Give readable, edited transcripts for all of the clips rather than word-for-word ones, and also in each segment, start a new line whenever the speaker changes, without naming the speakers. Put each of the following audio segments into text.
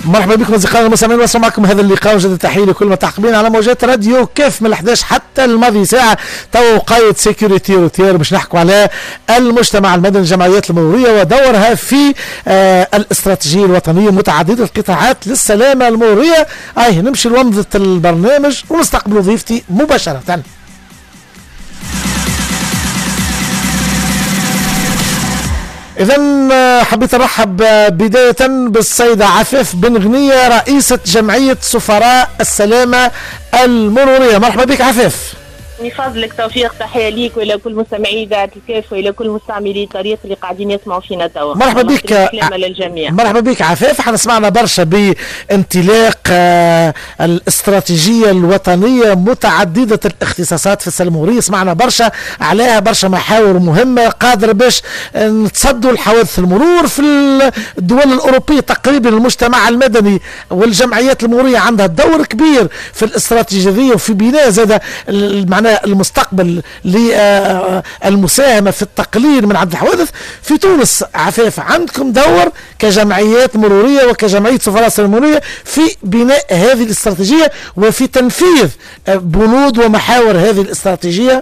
مرحبا بكم اصدقائنا المستمعين، وصلوا معكم هذا اللقاء. وجد تحيه لكل المتعقبين على موجات راديو كيف من 11 حتى الماضي ساعه. تو قايد سيكوريتي روتير باش نحكوا على المجتمع المدني، الجمعيات المروريه ودورها في الاستراتيجيه الوطنيه متعدده القطاعات للسلامه المروريه. نمشي لومضه البرنامج ونستقبل ضيفتي مباشره. إذن حبيت أرحب بداية بالسيدة عفاف بن غنية، رئيسة جمعية سفراء السلامة المرورية. مرحبا بك عفاف.
من فضلك توفيق، تحية ليك وإلى كل مستمعي إذاعة الكيف وإلى كل مستعملي الطريق اللي قاعدين يسمعوا فينا توا.
مرحبا بك.
للجميع.
مرحبا بك عفاف. احنا سمعنا برشا بانطلاق الاستراتيجية الوطنية متعددة الاختصاصات في السلامة المرورية، سمعنا برشا عليها، برشا محاور مهمة قادرة باش نتصدوا الحوادث المرور في الدول الأوروبية. تقريبا المجتمع المدني والجمعيات المرورية عندها دور كبير في الاستراتيجية وفي بناء زاد معناه المستقبل للمساهمة في التقليل من عدد الحوادث. في تونس عفاف عندكم دور كجمعيات مرورية وكجمعية سفراء السلامة المرورية في بناء هذه الاستراتيجية وفي تنفيذ بنود ومحاور هذه الاستراتيجية.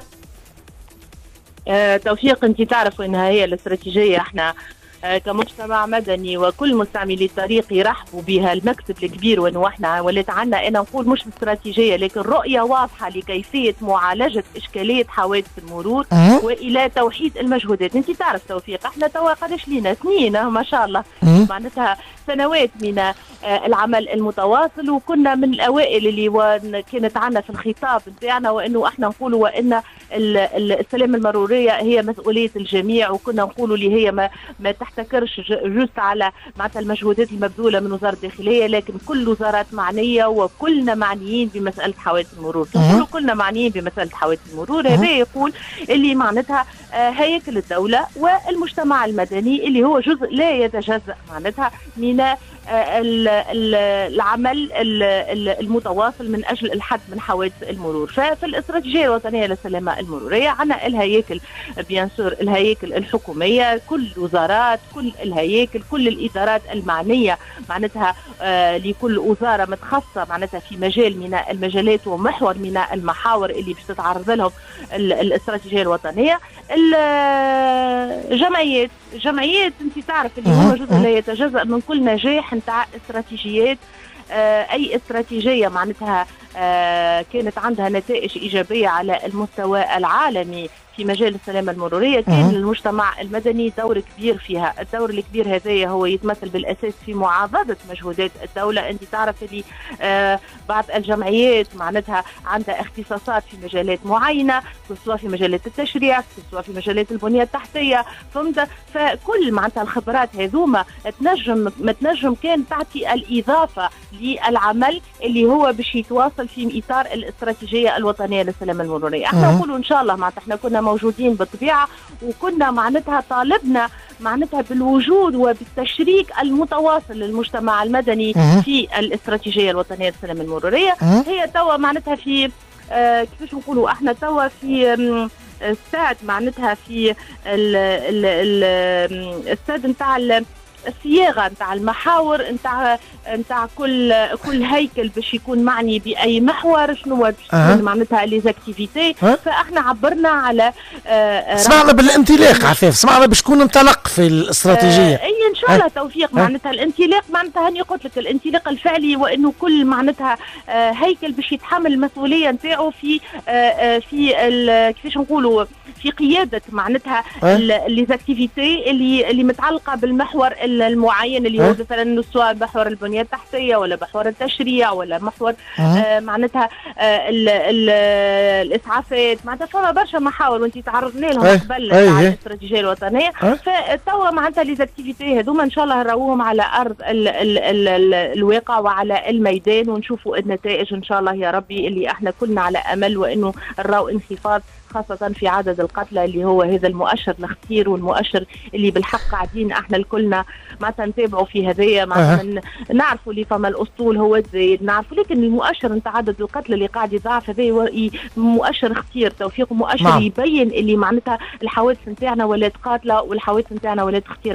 توفيق، انت تعرف انها هي الاستراتيجية احنا كمجتمع مدني وكل مستعملي الطريق يرحبوا بها. المكسب الكبير وانه احنا ولات عندنا، انا نقول مش استراتيجيه لكن رؤيه واضحه لكيفيه معالجه اشكاليه حوادث المرور والى توحيد المجهودات. انت تعرف توفيق احنا توا قداش لينا سنين ما شاء الله، معناتها سنوات من العمل المتواصل، وكنا من الاوائل اللي كانت عندنا في الخطاب نتاعنا وانه احنا نقولوا وان السلامه المروريه هي مسؤوليه الجميع، وكنا نقولوا اللي هي ما تحتكرش جزء على معناتها المجهودات المبذوله من وزاره الداخليه، لكن كل وزارات معنيه وكلنا معنيين بمساله حوادث المرور. نقولوا كلنا معنيين بمساله حوادث المرور، هذا يقول اللي معناتها هيكل الدوله والمجتمع المدني اللي هو جزء لا يتجزأ معناتها من العمل المتواصل من اجل الحد من حوادث المرور. ففي الاستراتيجيه الوطنيه للسلامه المروريه عندنا الهياكل بيان سور، الهياكل الحكوميه، كل وزارات، كل الهياكل، كل الادارات المعنيه معناتها لكل وزاره متخصصه معناتها في مجال من المجالات ومحور من المحاور اللي باش تتعرض لهم الاستراتيجيه الوطنيه. الجمعيات انت تعرف اللي هو جزء لا يتجزأ من كل نجاح نتاع استراتيجيات. اي استراتيجيه معناتها كانت عندها نتائج ايجابيه على المستوى العالمي في مجال السلامة المرورية كان للمجتمع المدني دور كبير فيها. الدور الكبير هذا هو يتمثل بالأساس في معاضدة مجهودات الدولة. أنت تعرف اللي بعض الجمعيات معناتها عندها اختصاصات في مجالات معينة، سواء في مجالات التشريع، سواء في مجالات البنية التحتية، فهمت؟ فكل معناتها الخبرات هذوما تنجم كان تعطي الإضافة للعمل اللي هو باش يتواصل في إطار الاستراتيجية الوطنية للسلامة المرورية. احنا نقولوا إن شاء الله معناتها احنا كنا موجودين بالطبيعة وكنا معناتها طالبنا معناتها بالوجود وبالتشريك المتواصل للمجتمع المدني في الاستراتيجية الوطنية للسلامة المرورية. هي توا معناتها في كيفاش نقولوا احنا توا في استاد معناتها في الاستاد نتاع الصياغه نتاع المحاور نتاع كل هيكل باش يكون معني باي محور، شنو باش تكون معناتها لي زاكتيفيتي. فاحنا عبرنا على
سمعنا بالانطلاق عفاف، سمعنا باش تكون انطلق في الاستراتيجيه.
اي ان شاء الله توفيق. معناتها الانطلاق معناتها هاني قلت لك الانطلاق الفعلي، وانه كل معناتها هيكل باش يتحمل المسؤوليه نتاعو في كيفاش نقولوا في قياده معناتها لي زاكتيفيتي اللي متعلقه بالمحور المعين اللي هو مثلا سواء محور البنية التحتية ولا محور التشريع ولا محور معناتها الإسعافات. معناتها فما برشا محاور وانت تعرضنا لهم قبل على الاستراتيجية الوطنية. فتوا معناتها لي زاكتيفيتي هذوما ان شاء الله نراوهم على ارض الواقع وعلى الميدان ونشوفوا النتائج ان شاء الله يا ربي، اللي احنا كلنا على امل وانه نراو انخفاض خاصة في عدد القتلى اللي هو هذا المؤشر الخطير والمؤشر اللي بالحق قاعدين احنا الكلنا معناتها نتابعوا في هذايا. معناتها نعرفوا اللي فما الاسطول هو زايد نعرفوا، لكن المؤشر نتاع عدد القتلى اللي قاعد يضاعف هذا مؤشر خطير توفيق، مؤشر يبين اللي معناتها الحوادث نتاعنا ولات قاتلة والحوادث نتاعنا ولات خطيرة.